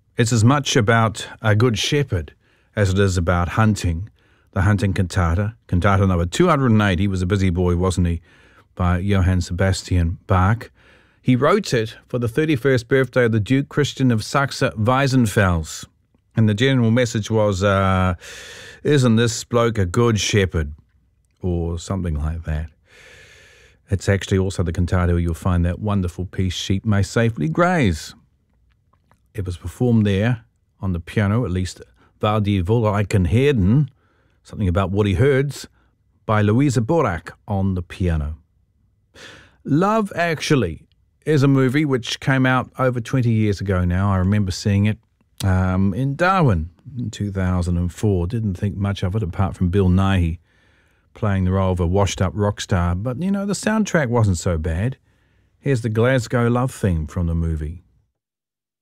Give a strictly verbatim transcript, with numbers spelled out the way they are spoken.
It's as much about a good shepherd as it is about hunting. The hunting cantata, cantata number two hundred eighty, was a busy boy, wasn't he, by Johann Sebastian Bach. He wrote it for the thirty-first birthday of the Duke Christian of Saxe-Weissenfels. And the general message was, uh, isn't this bloke a good shepherd? Or something like that. It's actually also the cantata where you'll find that wonderful piece, Sheep May Safely Graze. It was performed there on the piano, at least Waar die Wolken Heerden, something about what he herds, by Louisa Borak on the piano. Love Actually is a movie which came out over twenty years ago now. I remember seeing it um, in Darwin in two thousand four. Didn't think much of it apart from Bill Nighy playing the role of a washed-up rock star. But, you know, the soundtrack wasn't so bad. Here's the Glasgow love theme from the movie.